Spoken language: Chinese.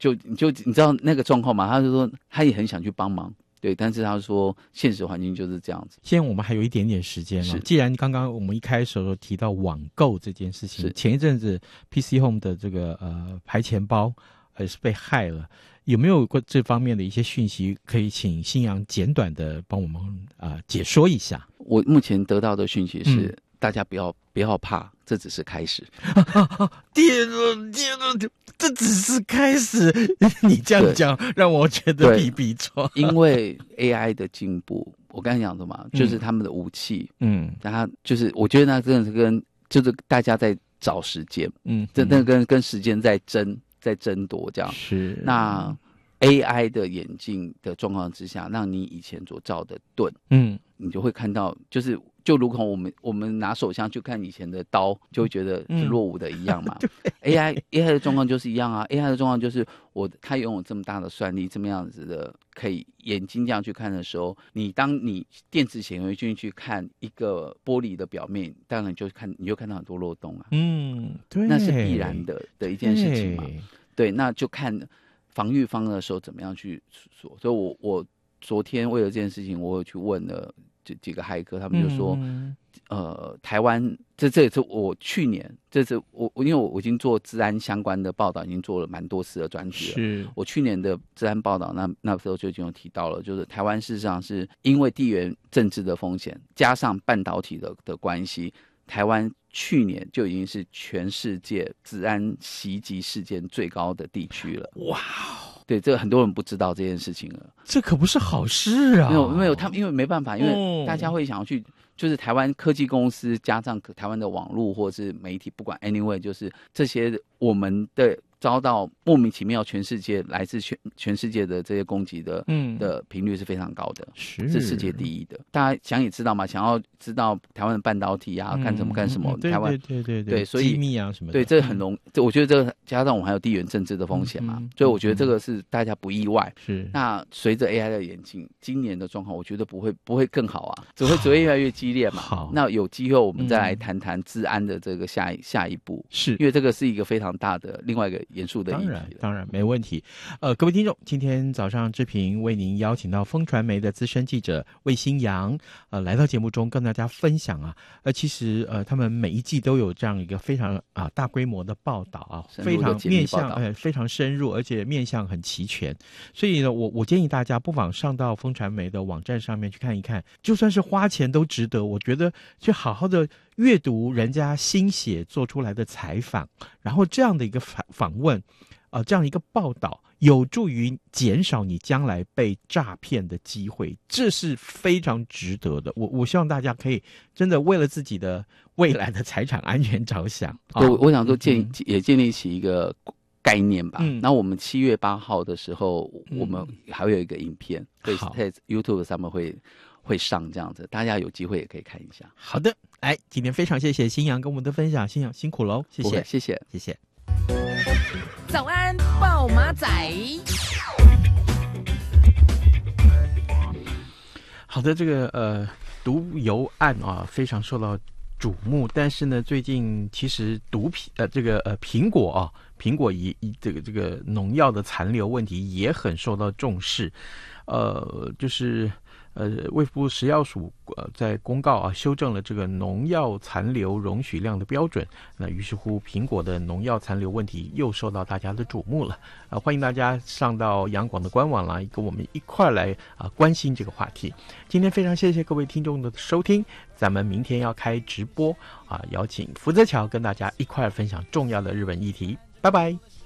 你知道那个状况吗？他就说他也很想去帮忙。对，但是他说现实环境就是这样子。 现在我们还有一点点时间了，既然刚刚我们一开始有提到网购这件事情，前一阵子 PC Home 的这个排钱包是被害了，有没有过这方面的一些讯息可以请新阳简短的帮我们解说一下？ 我目前得到的讯息是，大家不要怕，这只是开始。 天哪，这只是开始！你这样讲让我觉得比比错。 因为 AI 的进步，我刚才讲的嘛，就是他们的武器，他就是我觉得那真的是就是大家在找时间，真的跟时间在争夺这样。 是那 AI 的眼镜的状况之下，让你以前所照的盾，你就会看到，就如同我们拿手枪去看以前的刀，就会觉得是落伍的一样嘛。AI 的状况就是一样啊 ，AI 的状况就是它拥有这么大的算力，这么样子的可以眼睛这样去看的时候，当你电子显微镜去看一个玻璃的表面，当然你就看到很多漏洞啊。 对， 那是必然的一件事情嘛。对，那就看防御方的时候怎么样去说。所以我昨天为了这件事情，我有去问了几个骇客，他们就说，台湾这也是我去年，这是因为我已经做治安相关的报道，已经做了蛮多次的专题了。 是我去年的治安报道，那时候就已经有提到了，就是台湾事实上是因为地缘政治的风险，加上半导体的关系，台湾去年就已经是全世界治安袭击事件最高的地区了。 哇！ 对，这个很多人不知道这件事情了。 这可不是好事啊！ 没有，他们因为没办法，因为大家会想要去，就是台湾科技公司加上台湾的网络或是媒体，不管 anyway， 就是这些我们的遭到莫名其妙全世界来自全世界的这些攻击的频率是非常高的，是世界第一的。大家想也知道嘛，想要知道台湾的半导体啊，干什么，台湾对，所以机密啊什么的， 对，这很我觉得这个加上我们还有地缘政治的风险嘛，所以我觉得这个是大家不意外。 是那随着 AI 的演进，今年的状况我觉得不会更好啊，只会越来越激烈嘛。 好， 那有机会我们再来谈谈治安的这个下一步， 是因为这个是一个非常大的另外一个严肃的议题。 当然没问题。各位听众，今天早上志平为您邀请到风传媒的资深记者魏新阳，来到节目中跟大家分享啊，其实他们每一季都有这样一个非常大规模的报道啊，非常面向非常深入，而且面向很齐全。所以呢，我建议大家不妨上到风传媒的网站上面去看一看，就算是花钱都值得。我觉得去好好的阅读人家心血做出来的采访，然后这样的一个访问，这样一个报道，有助于减少你将来被诈骗的机会，这是非常值得的。我希望大家可以真的为了自己的未来的财产安全着想。 我想说也建立起一个概念吧。然后我们7月8号的时候，我们还会有一个影片，在 YouTube 上面会上这样子，大家有机会也可以看一下。 好的，今天非常谢谢新阳跟我们的分享，新阳辛苦喽，谢谢。 早安，暴马仔。 好的，这个毒油案啊，非常受到瞩目。但是呢，最近其实苹果这个农药的残留问题也很受到重视。就是卫福部食药署在公告啊，修正了这个农药残留容许量的标准。那于是乎，苹果的农药残留问题又受到大家的瞩目了。欢迎大家上到央广的官网来，跟我们一块来关心这个话题。今天非常谢谢各位听众的收听，咱们明天要开直播邀请福泽桥跟大家一块分享重要的日本议题。拜拜。